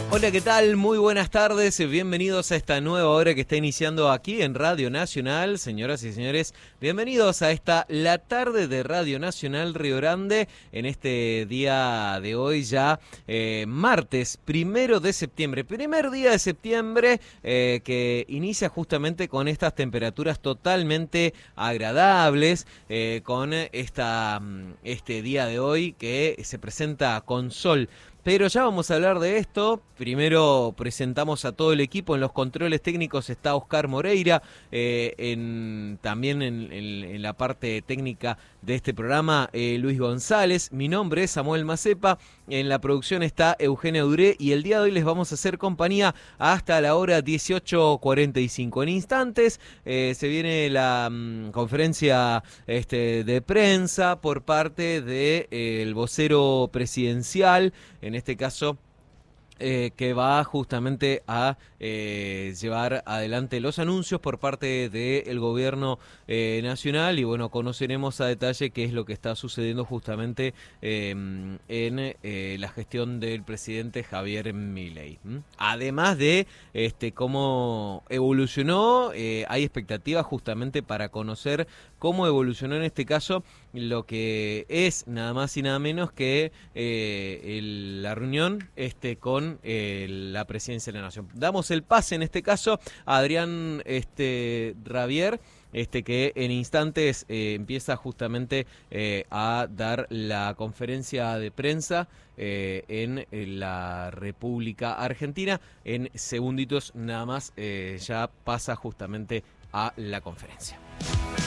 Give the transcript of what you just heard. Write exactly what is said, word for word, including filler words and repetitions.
Hola, ¿qué tal? Muy buenas tardes, bienvenidos a esta nueva hora que está iniciando aquí en Radio Nacional. Señoras y señores, bienvenidos a esta La Tarde de Radio Nacional Río Grande, en este día de hoy ya, eh, martes, primero de septiembre, primer día de septiembre, eh, que inicia justamente con estas temperaturas totalmente agradables, eh, con esta, este día de hoy que se presenta con sol. Pero ya vamos a hablar de esto. Primero presentamos a todo el equipo. En los controles técnicos está Oscar Moreira. Eh, en, también en, en, en la parte técnica de este programa, eh, Luis González. Mi nombre es Samuel Macepa. En la producción está Eugenia Duré. Y el día de hoy les vamos a hacer compañía hasta la hora dieciocho cuarenta y cinco. En instantes eh, se viene la mm, conferencia este, de prensa por parte del eh, vocero presidencial. En este caso, eh, que va justamente a eh, llevar adelante los anuncios por parte del gobierno eh, nacional, y bueno, conoceremos a detalle qué es lo que está sucediendo justamente eh, en eh, la gestión del presidente Javier Milei. ¿Mm? Además de este cómo evolucionó, eh, hay expectativas justamente para conocer cómo evolucionó en este caso lo que es nada más y nada menos que eh, el, la reunión este, con eh, la presidencia de la Nación. Damos el pase en este caso a Adrián este, Rabier, este, que en instantes eh, empieza justamente eh, a dar la conferencia de prensa eh, en, en la República Argentina. En segunditos nada más eh, ya pasa justamente a la conferencia.